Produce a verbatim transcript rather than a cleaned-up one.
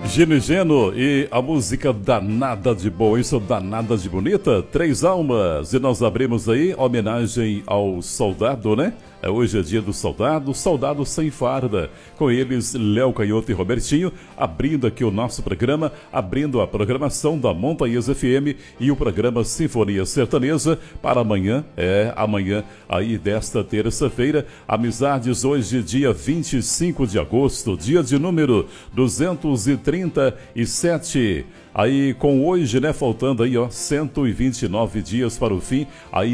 Gino e Geno e a música Danada de Boa, isso, Danada de Bonita, Três Almas, e nós abrimos aí homenagem ao soldado, né? Hoje é dia do soldado, soldado sem farda. Com eles, Léo Canhoto e Robertinho, abrindo aqui o nosso programa, abrindo a programação da Montanhas F M e o programa Sinfonia Sertaneja para amanhã, é, amanhã aí desta terça-feira. Amizades hoje, dia vinte e cinco de agosto, dia de número duzentos e trinta e sete. Aí com hoje, né, faltando aí, ó, cento e vinte e nove dias para o fim, aí